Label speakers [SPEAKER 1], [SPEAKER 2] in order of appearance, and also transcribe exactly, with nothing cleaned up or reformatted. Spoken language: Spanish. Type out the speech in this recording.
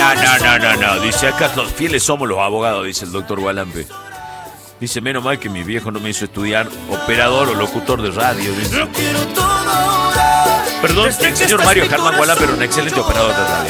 [SPEAKER 1] no, no, no, no, no. Dice, acá los fieles somos los abogados, dice el doctor Gualampe. Dice, menos mal que mi viejo no me hizo estudiar operador o locutor de radio. Dice. Perdón, el señor Mario Germán Gualampe era un excelente operador de radio.